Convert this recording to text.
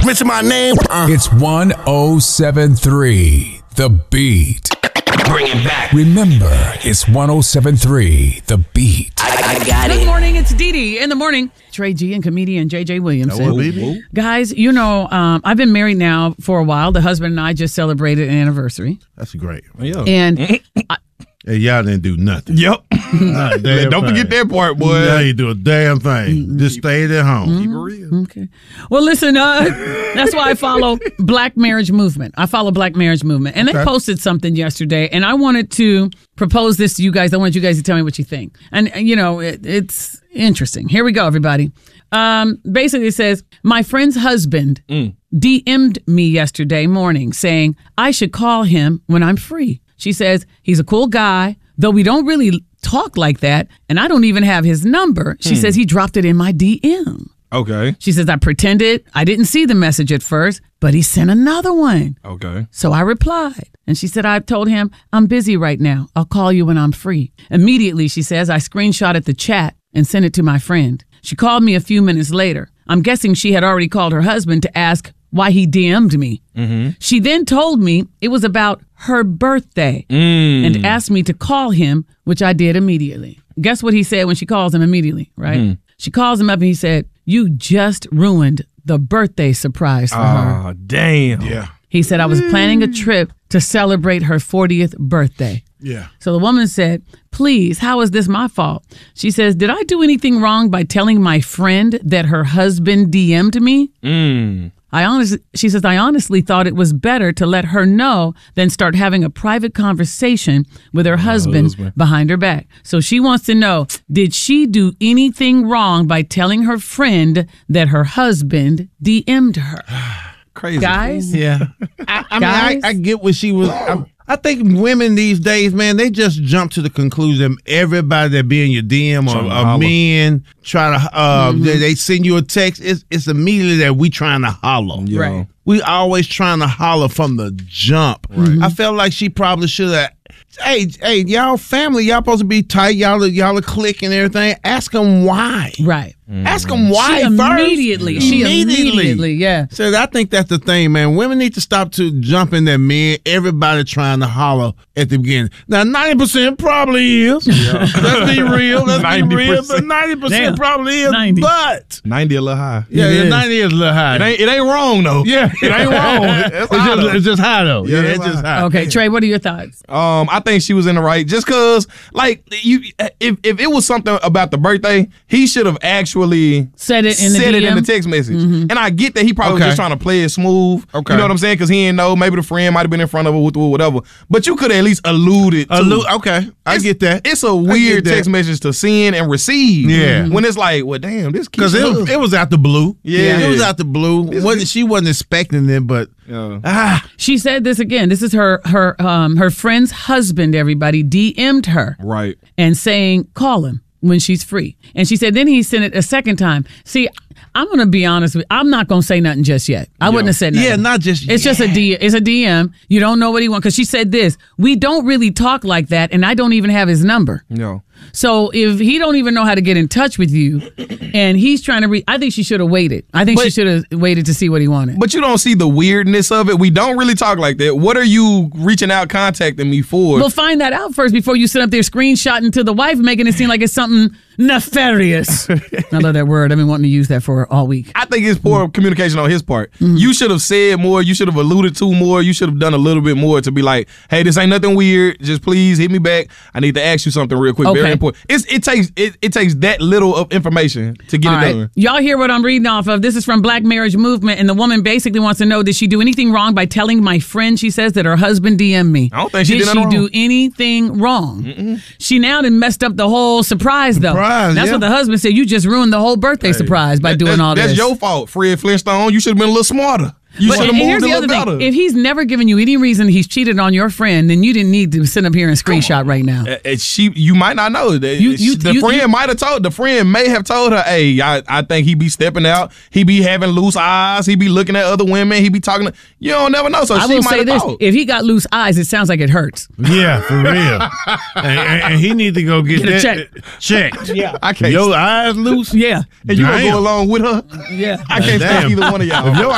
mention my name. It's 1073 The Beat. Bring it back. Remember, it's 1073 The Beat. I got Good it. morning, it's Dee Dee in the morning. Trey G and comedian JJ Williamson. Guys, you know, I've been married now for a while. The husband and I just celebrated an anniversary. That's great. And Hey, y'all didn't do nothing. Yep. Don't forget that part, boy. Y'all ain't do a damn thing. Just stayed at home. Keep it real. okay. Well, listen, that's why I follow Black Marriage Movement. I follow Black Marriage Movement. And they posted something yesterday, and I wanted to propose this to you guys. I want you guys to tell me what you think. And, you know, it's interesting. Here we go, everybody. Basically, it says, my friend's husband DM'd me yesterday morning saying I should call him when I'm free. She says, he's a cool guy, though we don't really talk like that, and I don't even have his number. She says he dropped it in my DM. Okay. She says, I pretended I didn't see the message at first, but he sent another one. Okay. So I replied, and she said, I told him, I'm busy right now. I'll call you when I'm free. Immediately, she says, I screenshotted the chat and sent it to my friend. She called me a few minutes later. I'm guessing she had already called her husband to ask why he DM'd me. She then told me it was about her birthday and asked me to call him, which I did immediately. Guess what he said when she calls him immediately, right? She calls him up and he said, you just ruined the birthday surprise for her. Oh, damn. Yeah. He said, I was planning a trip to celebrate her 40th birthday. Yeah. So the woman said, please, how is this my fault? She says, did I do anything wrong by telling my friend that her husband DM'd me? She says, I honestly thought it was better to let her know than start having a private conversation with her husband behind her back. So she wants to know, did she do anything wrong by telling her friend that her husband DM'd her? Crazy. Guys? Yeah. I Guys? I get what she was. I think women these days, man, they just jump to the conclusion everybody that be in your DM or men try to, they send you a text. It's immediately that we trying to holler. Yo. Right. We always trying to holler from the jump. Right. I felt like she probably should have. Hey, y'all family, y'all supposed to be tight. Y'all are click and everything. Ask them why. Right. Ask them why She first. immediately, yeah. So I think that's the thing, man. Women need to stop to jumping that men. Everybody trying to holler at the beginning. Now, 90% probably is. Let's be real. Let's be real. But 90% probably is. 90. But 90 a little high. yeah, 90 is a little high. It ain't wrong, though. Yeah, it ain't wrong. It's just high, though. Yeah, it's just high. Okay, Trey, what are your thoughts? I think she was in the right. Just cause, like, if it was something about the birthday, he should have actually Said it in the said it DM? in the text message. And I get that he probably was just trying to play it smooth. Okay. You know what I'm saying? Because he didn't know. Maybe the friend might have been in front of her with whatever. But you could have at least alluded to. Okay, I get that. It's a weird that. text message to send and receive. Yeah. When it's like, well, damn, this Because it was out the blue. Yeah. It was out the blue. She wasn't expecting it, but She said this again. This is her friend's husband, everybody, DM'd her. Right. And saying, call him when she's free. And she said, then he sent it a second time. See, I'm going to be honest with you. I'm not going to say nothing just yet. I wouldn't have said nothing. yeah, not just It's just it's a DM. You don't know what he wants. Because she said this, we don't really talk like that, and I don't even have his number. No. So if he don't even know how to get in touch with you, and he's trying to I think she should have waited. I think she should have waited to see what he wanted. But you don't see the weirdness of it. We don't really talk like that. What are you reaching out, contacting me for? Well, find that out first before you sit up there screenshotting to the wife, making it seem like it's something nefarious. I love that word. I've been wanting to use that for all week. I think it's poor communication on his part. You should have said more. You should have alluded to more. You should have done a little bit more to be like, hey, this ain't nothing weird. Just please hit me back. I need to ask you something real quick. Okay. Very important. It takes that little of information to get it done. Y'all hear what I'm reading off of? This is from Black Marriage Movement, and the woman basically wants to know, did she do anything wrong by telling my friend, she says, that her husband DM'd me? I don't think she did Did nothing she wrong. do anything wrong? She now done messed up the whole surprise, though. That's what the husband said. You just ruined the whole birthday surprise by doing all this. That's your fault, Fred Flintstone. You should have been a little smarter. You But should have and moved here's a the little other better. thing. If he's never given you any reason he's cheated on your friend, then you didn't need to sit up here and screenshot right now. You might not know. The friend may have told her, hey, I think he be stepping out. He be having loose eyes. He be looking at other women. He be talking. You don't never know. So I she will might say have this. thought. If he got loose eyes, it sounds like it hurts. Yeah, for real. and he need to go get Get a that checked. Yeah. I can't. Your eyes loose? Yeah. And you gonna Damn. go along with her? Yeah. I can't stop either one of y'all. If your